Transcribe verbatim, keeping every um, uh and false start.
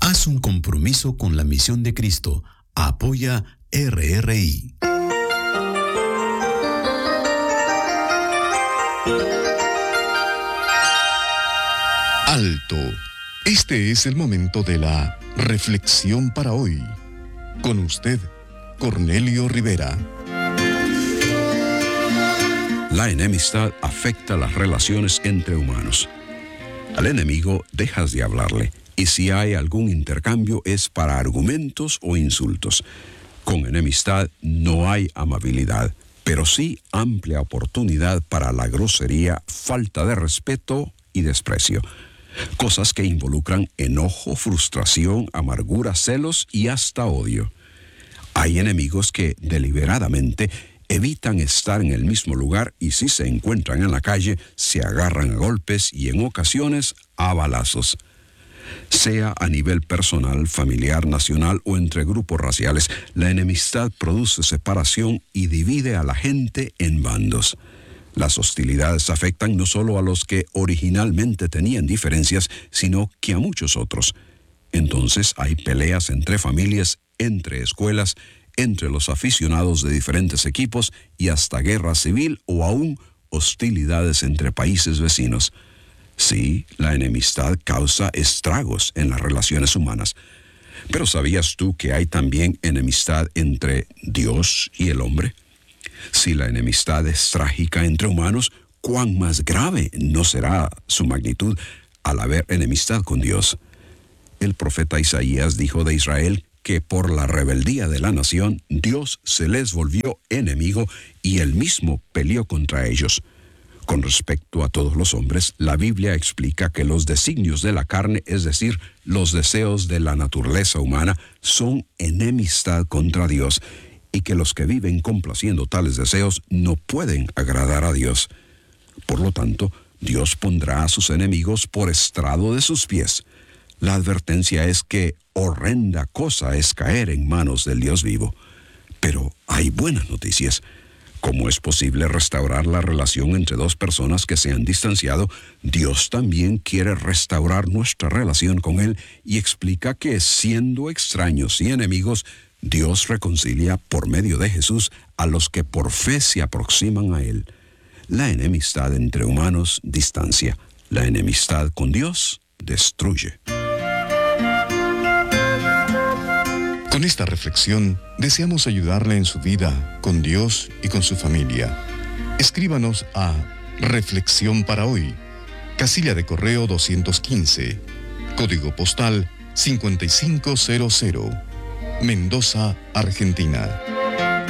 Haz un compromiso con la misión de Cristo. Apoya R R I. Alto. Este es el momento de la reflexión para hoy. Con usted, Cornelio Rivera. La enemistad afecta las relaciones entre humanos. Al enemigo dejas de hablarle, y si hay algún intercambio es para argumentos o insultos. Con enemistad no hay amabilidad, pero sí amplia oportunidad para la grosería, falta de respeto y desprecio. Cosas que involucran enojo, frustración, amargura, celos y hasta odio. Hay enemigos que deliberadamente evitan estar en el mismo lugar y si se encuentran en la calle, se agarran a golpes y en ocasiones a balazos. Sea a nivel personal, familiar, nacional o entre grupos raciales, la enemistad produce separación y divide a la gente en bandos. Las hostilidades afectan no solo a los que originalmente tenían diferencias, sino que a muchos otros. Entonces hay peleas entre familias, entre escuelas, entre los aficionados de diferentes equipos y hasta guerra civil o aún hostilidades entre países vecinos. Sí, la enemistad causa estragos en las relaciones humanas. Pero ¿sabías tú que hay también enemistad entre Dios y el hombre? Si la enemistad es trágica entre humanos, ¿cuán más grave no será su magnitud al haber enemistad con Dios? El profeta Isaías dijo de Israel que por la rebeldía de la nación, Dios se les volvió enemigo y él mismo peleó contra ellos. Con respecto a todos los hombres, la Biblia explica que los designios de la carne, es decir, los deseos de la naturaleza humana, son enemistad contra Dios, y que los que viven complaciendo tales deseos no pueden agradar a Dios. Por lo tanto, Dios pondrá a sus enemigos por estrado de sus pies. La advertencia es que horrenda cosa es caer en manos del Dios vivo. Pero hay buenas noticias. ¿Cómo es posible restaurar la relación entre dos personas que se han distanciado? Dios también quiere restaurar nuestra relación con Él y explica que siendo extraños y enemigos, Dios reconcilia por medio de Jesús a los que por fe se aproximan a Él. La enemistad entre humanos distancia. La enemistad con Dios destruye. Con esta reflexión, deseamos ayudarle en su vida, con Dios y con su familia. Escríbanos a Reflexión para Hoy, casilla de correo doscientos quince, código postal cinco cinco cero cero, Mendoza, Argentina.